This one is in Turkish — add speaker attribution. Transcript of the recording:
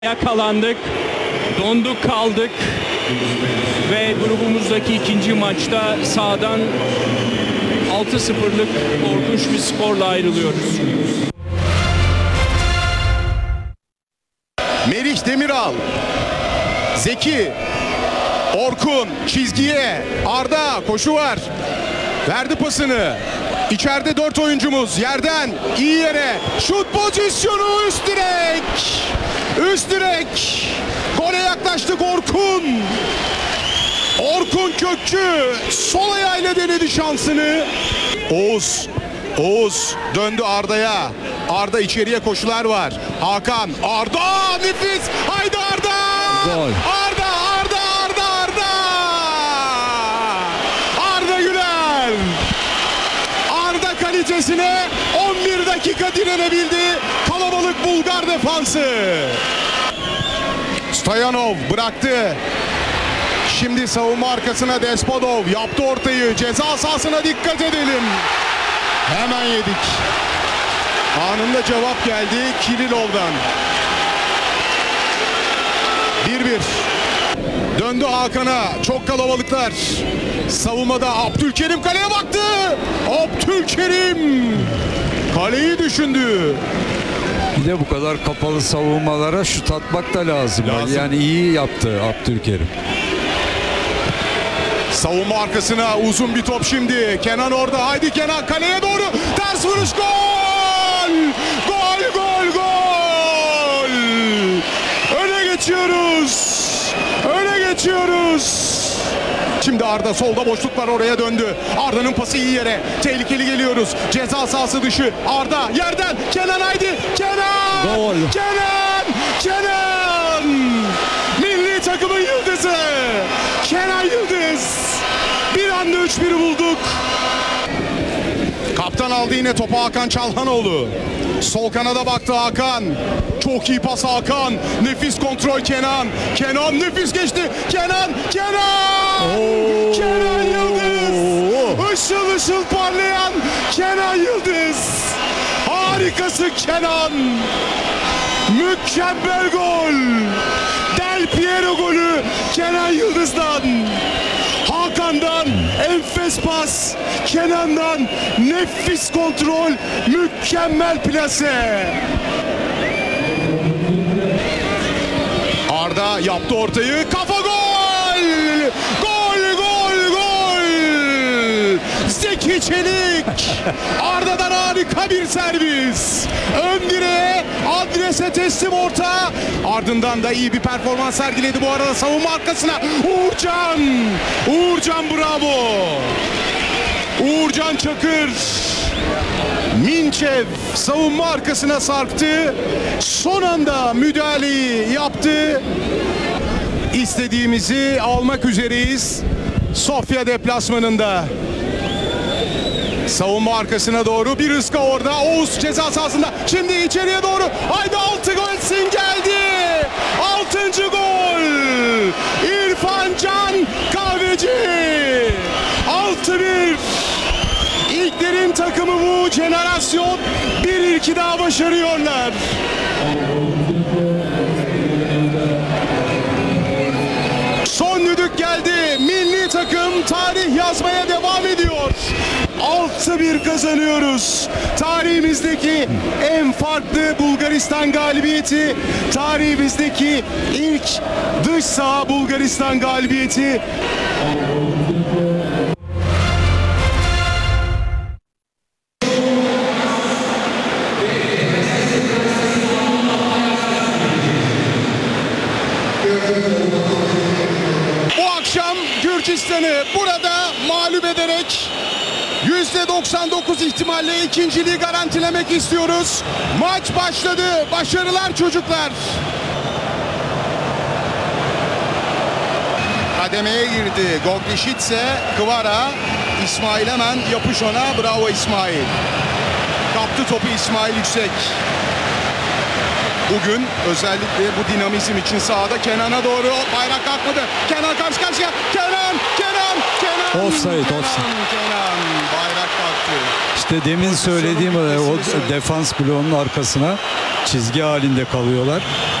Speaker 1: Yakalandık, donduk kaldık ve grubumuzdaki ikinci maçta sahadan 6-0'lık korkunç bir skorla ayrılıyoruz.
Speaker 2: Merih Demiral, Zeki, Orkun çizgiye, Arda koşu var. Verdi pasını. İçeride 4 oyuncumuz yerden iyi yere şut pozisyonu, üst direk. Üst direk. Gole yaklaştık Orkun. Orkun Kökçü sol ayağıyla denedi şansını. Oğuz döndü Arda'ya. Arda içeriye koşular var. Hakan, Arda nefis. Haydi Arda.
Speaker 3: Gol.
Speaker 2: Arda. Arda Güler. Arda kalitesine 11 dakika direnebildi. Kalabalık Bulgar defansı. Stoyanov bıraktı. Şimdi savunma arkasına Despodov yaptı ortayı. Ceza sahasına dikkat edelim. Hemen yedik. Anında cevap geldi Kirilov'dan. 1-1. Döndü Hakan'a. Çok kalabalıklar. Savunmada Abdülkerim kaleye baktı. Abdülkerim kaleyi düşündü.
Speaker 3: Bir de bu kadar kapalı savunmalara şut atmak da lazım. Yani iyi yaptı Abdülkerim.
Speaker 2: Savunma arkasına uzun bir top şimdi. Kenan orada. Haydi Kenan kaleye doğru. Ters vuruş, gol! Gol! Öne geçiyoruz. Şimdi Arda solda boşluk var, oraya döndü. Arda'nın pası iyi yere. Tehlikeli geliyoruz. Ceza sahası dışı. Arda yerden. Kenan haydi. Kenan!
Speaker 3: Gol!
Speaker 2: Kenan! Milli takımın yıldızı. Kenan Yıldız. Bir anda 3-1'i bulduk. Kaptan aldı yine topu Hakan Çalhanoğlu. Sol kanada baktı Hakan. Çok iyi pas Hakan. Nefis kontrol Kenan. Kenan nefis geçti. Kenan Yıldız. Işıl ışıl parlayan Kenan Yıldız. Harikası Kenan. Mükemmel gol. Del Piero golü Kenan Yıldız'dan. Hakan'dan enfes pas, Kenan'dan nefis kontrol, mükemmel plase. Arda yaptı ortayı, kafa gol! Gol! Zeki Çelik! Arda'dan harika bir servis. Ön direğe, adrese teslim orta. Ardından da iyi bir performans sergiledi bu arada savunma arkasına. Uğurcan bravo. Uğurcan Çakır. Minçev savunma arkasına sarktı. Son anda müdahaleyi yaptı. İstediğimizi almak üzereyiz. Sofya deplasmanında. Savunma arkasına doğru bir ıska orada. Oğuz ceza sahasında. Şimdi içeriye doğru. Haydi 6 gol geldi. 6. gol. İrfan Can Kahveci. 6-1. İlklerin takımı bu jenerasyon. Bir ilki daha başarıyorlar. Son düdük geldi. Milli takım tarih yazmaya devam ediyor. 6-1 kazanıyoruz. Tarihimizdeki en farklı Bulgaristan galibiyeti. Tarihimizdeki ilk dış saha Bulgaristan galibiyeti. Bu akşam Gürcistan'ı burada mağlup ederek %99 ihtimalle ikinciliği garantilemek istiyoruz. Maç başladı. Başarılar çocuklar. Kademeye girdi. Goglişitse, Kvara, İsmail hemen yapış ona. Bravo İsmail. Kaptı topu İsmail Yüksek. Bugün özellikle bu dinamizm için sahada Kenan'a doğru bayrak kalkmadı. Kenan karşı karşıya. Kenan.
Speaker 3: Offside.
Speaker 2: Kenan bayrak kalktı.
Speaker 3: İşte demin söylediğim o defans bloğunun arkasına çizgi halinde kalıyorlar.